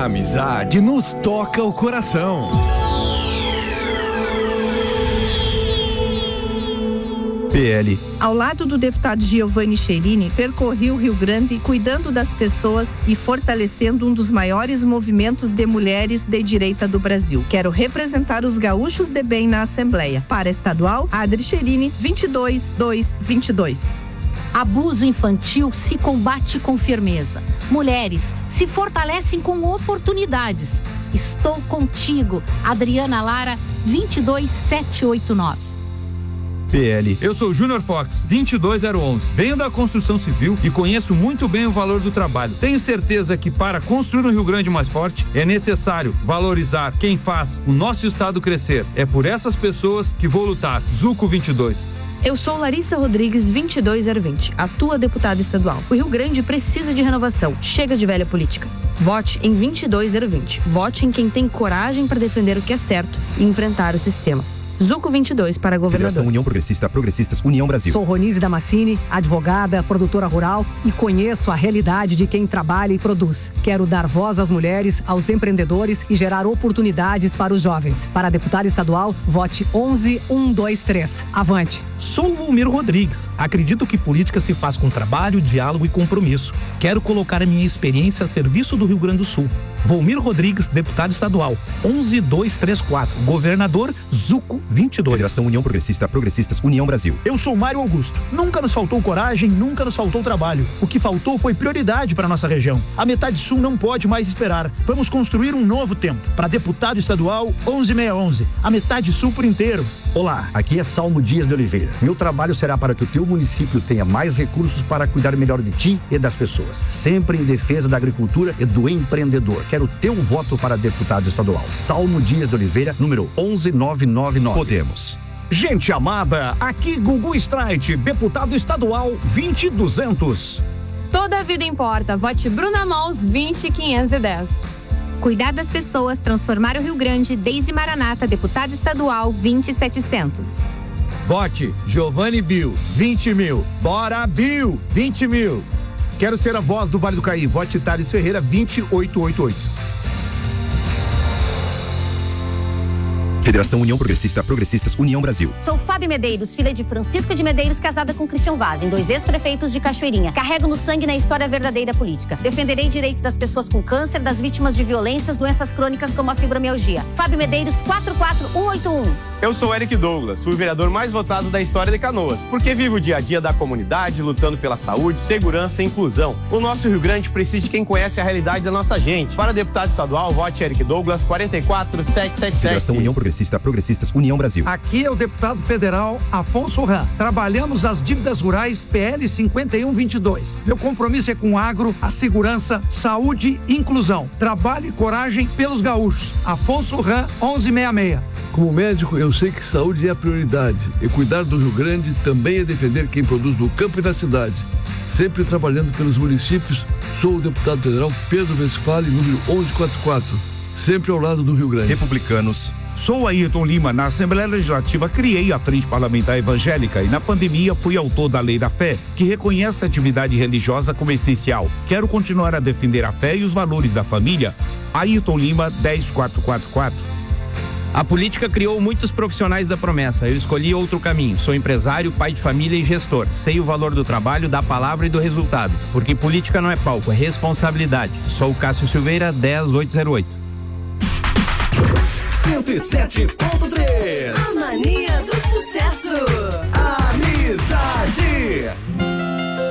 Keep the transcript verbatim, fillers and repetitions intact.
amizade nos toca o coração. P L. Ao lado do deputado Giovanni Cherini, percorri o Rio Grande cuidando das pessoas e fortalecendo um dos maiores movimentos de mulheres de direita do Brasil. Quero representar os gaúchos de bem na Assembleia. Para estadual, Adri Cherini, vinte e dois, dois, vinte e dois. Abuso infantil se combate com firmeza. Mulheres se fortalecem com oportunidades. Estou contigo, Adriana Lara, vinte e dois, sete oito nove. P L. Eu sou Júnior Fox, vinte e dois zero onze. Venho da construção civil e conheço muito bem o valor do trabalho. Tenho certeza que para construir um Rio Grande mais forte é necessário valorizar quem faz o nosso estado crescer. É por essas pessoas que vou lutar. Zuco vinte e dois. Eu sou Larissa Rodrigues, vinte e dois zero vinte, a tua deputada estadual. O Rio Grande precisa de renovação. Chega de velha política. Vote em vinte e dois zero vinte. Vote em quem tem coragem para defender o que é certo e enfrentar o sistema. Zuco vinte e dois para governador. Federação União Progressista, Progressistas, União Brasil. Sou Ronise Damascini, advogada, produtora rural e conheço a realidade de quem trabalha e produz. Quero dar voz às mulheres, aos empreendedores e gerar oportunidades para os jovens. Para deputado estadual, vote onze um dois três. Avante. Sou Volmir Rodrigues. Acredito que política se faz com trabalho, diálogo e compromisso. Quero colocar a minha experiência a serviço do Rio Grande do Sul. Volmir Rodrigues, deputado estadual, onze dois três quatro. Governador, Zuco vinte e dois. Federação União Progressista, Progressistas, União Brasil. Eu sou Mário Augusto. Nunca nos faltou coragem, nunca nos faltou trabalho. O que faltou foi prioridade para nossa região. A metade sul não pode mais esperar. Vamos construir um novo tempo. Para deputado estadual, onze seis onze. A metade sul por inteiro. Olá, aqui é Salmo Dias de Oliveira. Meu trabalho será para que o teu município tenha mais recursos para cuidar melhor de ti e das pessoas. Sempre em defesa da agricultura e do empreendedor. Quero teu voto para deputado estadual. Salmo Dias de Oliveira, número onze nove nove nove. Podemos. Gente amada, aqui Gugu Streit, deputado estadual vinte duzentos. Toda a vida importa. Vote Bruna Mons, vinte quinhentos e dez. Cuidar das pessoas, transformar o Rio Grande, Deise Maranata, deputada estadual, vinte setecentos. Vote Giovanni Bill, vinte mil. Bora Bill, vinte mil. Quero ser a voz do Vale do Caí. Vote Thales Ferreira, vinte oito oito oito. Federação União Progressista, Progressistas, União Brasil. Sou Fábio Medeiros, filha de Francisco de Medeiros, casada com Christian Vaz, em dois ex-prefeitos de Cachoeirinha. Carrego no sangue na história verdadeira política. Defenderei direitos das pessoas com câncer, das vítimas de violências, doenças crônicas como a fibromialgia. Fábio Medeiros, quatro quatro um oito um. Eu sou Eric Douglas, fui o vereador mais votado da história de Canoas, porque vivo o dia a dia da comunidade, lutando pela saúde, segurança e inclusão. O nosso Rio Grande precisa de quem conhece a realidade da nossa gente. Para deputado estadual, vote Eric Douglas, quatro quatro sete sete sete. Federação União Progressista, Progressistas, União Brasil. Aqui é o deputado federal Afonso Ram. Trabalhamos as dívidas rurais P L cinquenta e um vinte e dois. Meu compromisso é com o agro, a segurança, saúde e inclusão. Trabalho e coragem pelos gaúchos. Afonso Ram, onze sessenta e seis. Como médico, eu sei que saúde é a prioridade e cuidar do Rio Grande também é defender quem produz no campo e na cidade. Sempre trabalhando pelos municípios, sou o deputado federal Pedro Westphalen, número onze quarenta e quatro, sempre ao lado do Rio Grande. Republicanos. Sou Ayrton Lima. Na Assembleia Legislativa criei a Frente Parlamentar Evangélica e na pandemia fui autor da Lei da Fé, que reconhece a atividade religiosa como essencial. Quero continuar a defender a fé e os valores da família. Ayrton Lima, dez quatro quatro quatro. A política criou muitos profissionais da promessa. Eu escolhi outro caminho. Sou empresário, pai de família e gestor. Sei o valor do trabalho, da palavra e do resultado. Porque política não é palco, é responsabilidade. Sou o Cássio Silveira, dez oito zero oito. cento e sete ponto três. A mania